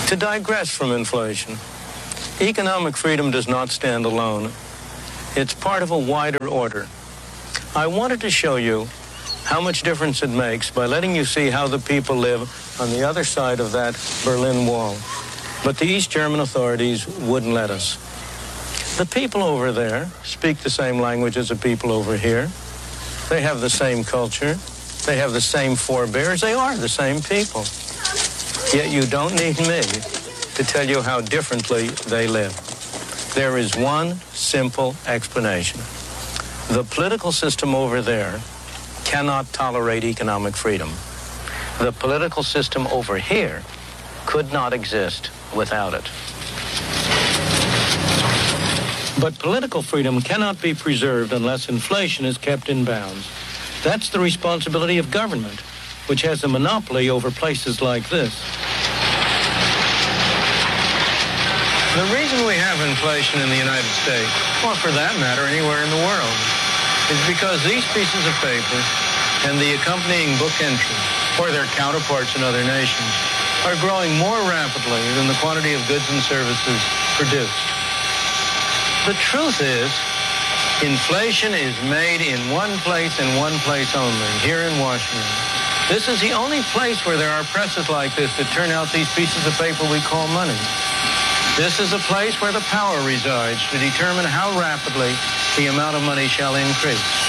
To digress from inflation, economic freedom does not stand alone. It's part of a wider order. I wanted to show you how much difference it makes by letting you see how the people live on the other side of that Berlin Wall. But the East German authorities wouldn't let us. The people over there speak the same language as the people over here. They have the same culture. They have the same forebears. They are the same people. Yet you don't need me to tell you how differently they live. There is one simple explanation. The political system over there cannot tolerate economic freedom. The political system over here could not exist without it. But political freedom cannot be preserved unless inflation is kept in bounds. That's the responsibility of government, which has a monopoly over places like this. The reason we have inflation in the United States, or for that matter anywhere in the world, is because these pieces of paper and the accompanying book entries, or their counterparts in other nations, are growing more rapidly than the quantity of goods and services produced. The truth is, inflation is made in one place and one place only, here in Washington. This is the only place where there are presses like this that turn out these pieces of paper we call money. This is a place where the power resides to determine how rapidly the amount of money shall increase.